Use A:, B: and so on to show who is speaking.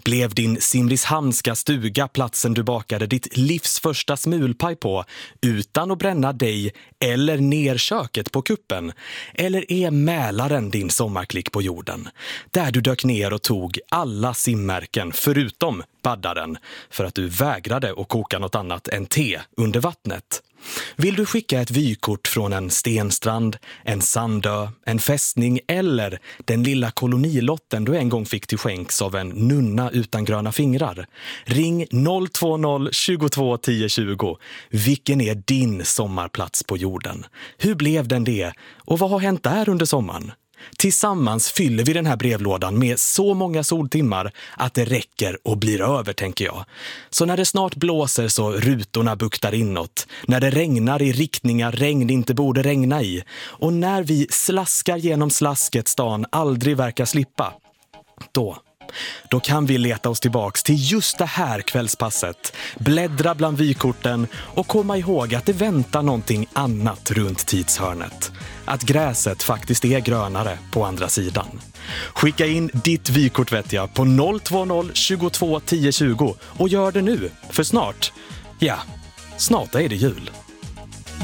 A: Blev din simrishamnska stuga platsen du bakade ditt livs första smulpaj på utan att bränna dig eller ner köket på kuppen? Eller är Mälaren din sommarklick på jorden? Där du dök ner och tog alla simmärken förutom baddaren för att du vägrade att koka något annat än te under vattnet. Vill du skicka ett vykort från en stenstrand, en sandö, en fästning eller den lilla kolonilotten du en gång fick till skänks av en nunna utan gröna fingrar? Ring 020 22 10 20. Vilken är din sommarplats på jorden? Hur blev den det? Och vad har hänt där under sommaren? Tillsammans fyller vi den här brevlådan med så många soltimmar att det räcker och blir över, tänker jag. Så när det snart blåser så rutorna buktar inåt, när det regnar i riktningar regn inte borde regna i, och när vi slaskar genom slasket stan aldrig verkar slippa, då kan vi leta oss tillbaks till just det här kvällspasset, bläddra bland vykorten och komma ihåg att det väntar någonting annat runt tidshörnet. Att gräset faktiskt är grönare på andra sidan. Skicka in ditt vykort vet jag på 020 22 10 20 och gör det nu, för snart är det jul.